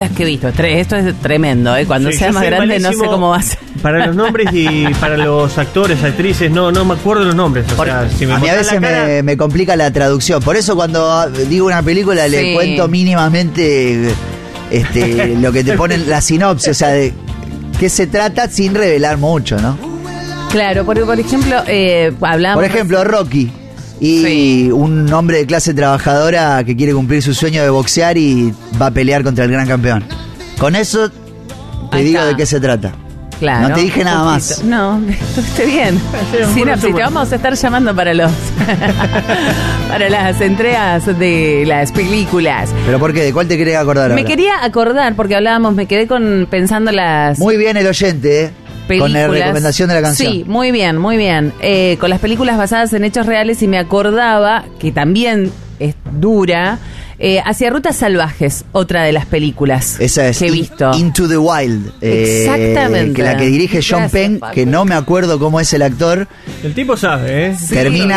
que he visto. Esto es tremendo, ¿eh? Cuando sea más grande no sé cómo va a ser. Para los nombres y para los actores, actrices, no me acuerdo los nombres. O sea, si a mí a veces me complica la traducción. Por eso cuando digo una película le cuento mínimamente lo que te ponen la sinopsis, o sea, de qué se trata sin revelar mucho, ¿no? Claro, por ejemplo, hablamos... Por ejemplo, Rocky. Y un hombre de clase trabajadora que quiere cumplir su sueño de boxear y va a pelear contra el gran campeón. Con eso te digo de qué se trata. Claro, no te dije nada más. No, esté bien. Sinapsis, te vamos a estar llamando para para las entregas de las películas. ¿Pero por qué? ¿De cuál te querés acordar ahora? Me quería acordar, porque me quedé pensando las... Muy bien el oyente, películas. Con la recomendación de la canción. Sí, muy bien, muy bien. Con las películas basadas en hechos reales, y me acordaba que también es dura... Hacia Rutas Salvajes, otra de las películas esa es que he visto. Into the Wild. Exactamente. Que la que dirige John Penn, Paco. Que no me acuerdo cómo es el actor. El tipo sabe, ¿eh? Sí.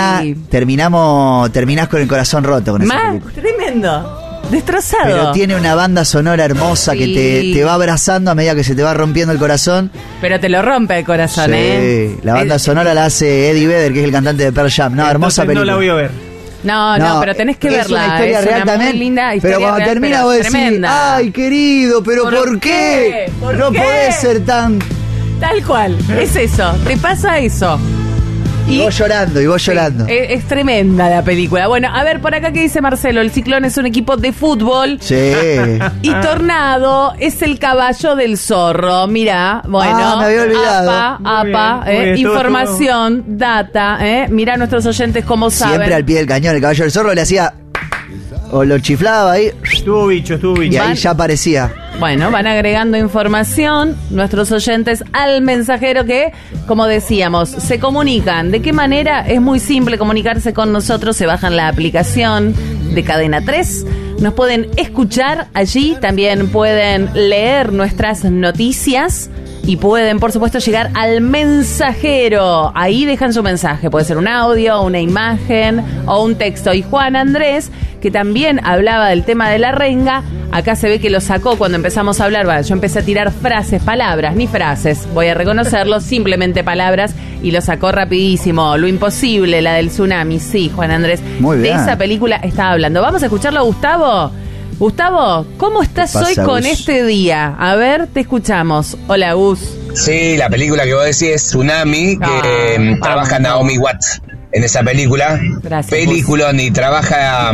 Terminás con el corazón roto con esa película. Tremendo. Destrozado. Pero tiene una banda sonora hermosa que te va abrazando a medida que se te va rompiendo el corazón. Pero te lo rompe el corazón, sí. La banda sonora la hace Eddie Vedder, que es el cantante de Pearl Jam. No, hermosa película. No la voy a ver. No, pero tenés que verla. Es una historia real también. Muy linda historia, pero cuando real, termina vos decís, tremenda. ay, querido, pero ¿por qué? No podés ser tan... Tal cual, es eso, te pasa eso. Y vos llorando. Es tremenda la película. Bueno, a ver, por acá que dice Marcelo, el Ciclón es un equipo de fútbol. Sí. Y Tornado es el caballo del zorro. Mirá, bueno. Me había olvidado. Muy bien, información, data, Mirá nuestros oyentes cómo saben. Siempre al pie del cañón, el caballo del zorro le hacía... O lo chiflaba ahí. Estuvo bicho. Y ahí ya aparecía. Bueno, van agregando información nuestros oyentes al mensajero que, como decíamos, se comunican. ¿De qué manera? Es muy simple comunicarse con nosotros. Se bajan la aplicación de Cadena 3. Nos pueden escuchar allí. También pueden leer nuestras noticias. Y pueden, por supuesto, llegar al mensajero. Ahí dejan su mensaje. Puede ser un audio, una imagen o un texto. Y Juan Andrés, que también hablaba del tema de la renga, acá se ve que lo sacó cuando empezamos a hablar. Bueno, yo empecé a tirar palabras, ni frases, voy a reconocerlo, simplemente palabras, y lo sacó rapidísimo. Lo imposible, la del tsunami. Sí, Juan Andrés. Muy bien. De esa película estaba hablando. ¿Vamos a escucharlo, Gustavo? Gustavo, ¿cómo estás hoy con este día? A ver, te escuchamos. Hola, Gus. Sí, la película que vos decís es Tsunami, que trabaja Naomi Watts en esa película. Gracias, Peliculón, y trabaja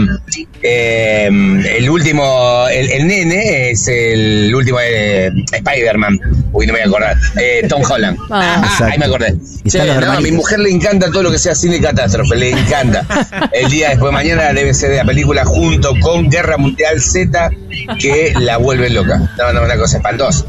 el último, el nene es el último Spider-Man. Uy, no me voy a acordar. Tom Holland. Ahí me acordé. Sí, a mi mujer le encanta todo lo que sea cine catástrofe, le encanta. El día después de mañana debe ser de la película junto con Guerra Mundial Z, que la vuelve loca. No, una cosa espantosa.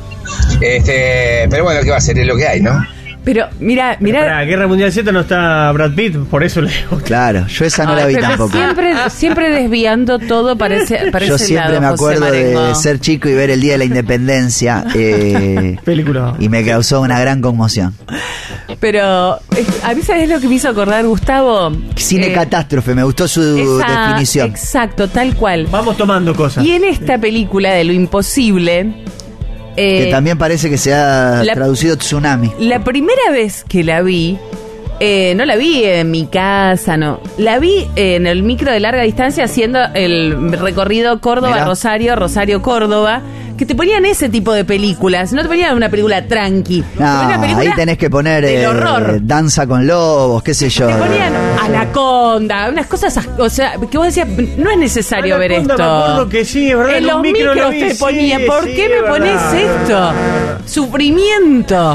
Pero bueno, ¿qué va a ser? Es lo que hay, ¿no? Pero mira. Para Guerra Mundial Z no está Brad Pitt, por eso le digo. Claro, yo esa no la vi tampoco. Siempre desviando todo parece. Yo siempre me acuerdo de ser chico y ver el Día de la Independencia. Película. Y me causó una gran conmoción. Pero a mí, ¿sabés lo que me hizo acordar, Gustavo? Cine catástrofe, me gustó su definición. Exacto, tal cual. Vamos tomando cosas. Y en esta película de lo imposible... que también parece que se ha traducido tsunami. La primera vez que la vi, no la vi en mi casa, no. La vi en el micro de larga distancia haciendo el recorrido Córdoba-Rosario, Rosario-Córdoba, que te ponían ese tipo de películas. No te ponían una película tranqui. No, ahí tenés que poner horror. Danza con lobos, qué sé yo. Te ponían Anaconda, unas cosas, o sea, que vos decías, no es necesario ver esto. Me acuerdo que sí, es verdad. En los micros te ponían, ¿por qué me pones esto? Sufrimiento.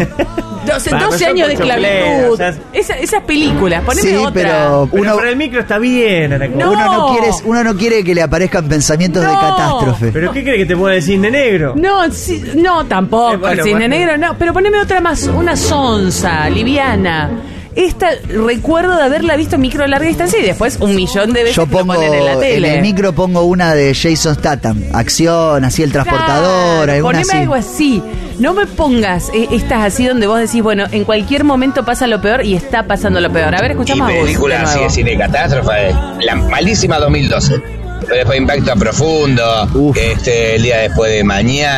12 años de esclavitud. O sea, esas películas, poneme otra. Pero el micro está bien, Anaconda. Uno no quiere que le aparezcan pensamientos de catástrofe. ¿Pero qué cree que te pueda decir Cisne Negro? No, tampoco. El Cisne Negro no. Pero poneme otra más, una sonza, liviana. Esta recuerdo de haberla visto en micro de larga distancia y después 1.000.000 de veces yo pongo, ponen en la tele. En el micro pongo una de Jason Statham, acción, así el transportador, alguna poneme así. Algo así. No me pongas estas así donde vos decís, bueno, en cualquier momento pasa lo peor y está pasando lo peor. A ver, escuchamos a vos. Película así de cine catástrofe, la malísima 2012. Después Impacto a Profundo, el día después de mañana.